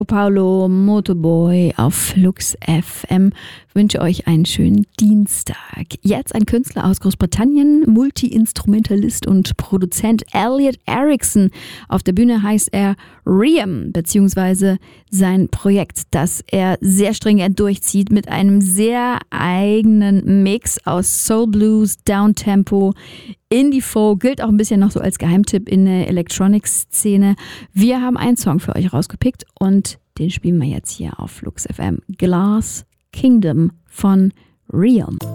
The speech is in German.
Paulo Motorboy auf Flux FM. Ich wünsche euch einen schönen Dienstag. Jetzt ein Künstler aus Großbritannien, Multi-Instrumentalist und Produzent Elliot Erickson. Auf der Bühne heißt er Riem, beziehungsweise sein Projekt, das er sehr stringent durchzieht mit einem sehr eigenen Mix aus Soul Blues, Downtempo, Indie-Folk, gilt auch ein bisschen noch so als Geheimtipp in der Electronics-Szene. Wir haben einen Song für euch rausgepickt und den spielen wir jetzt hier auf Flux FM. Glass Kingdom von Riem.